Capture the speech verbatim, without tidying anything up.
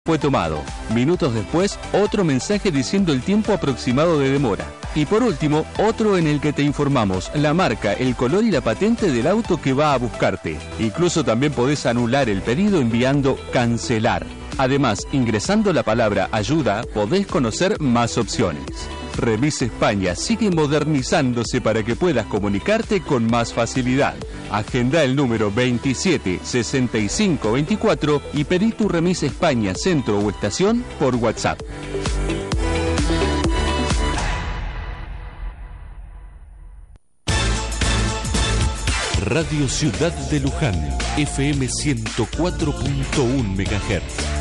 fue tomado. Minutos después, otro mensaje diciendo el tiempo aproximado de demora. Y por último, otro en el que te informamos la marca, el color y la patente del auto que va a buscarte. Incluso también podés anular el pedido enviando cancelar. Además, ingresando la palabra ayuda, podés conocer más opciones. Remis España sigue modernizándose para que puedas comunicarte con más facilidad. Agenda el número veintisiete sesenta y cinco veinticuatro y pedí tu Remis España centro o estación por WhatsApp. Radio Ciudad de Luján, F M ciento cuatro punto uno megahertz.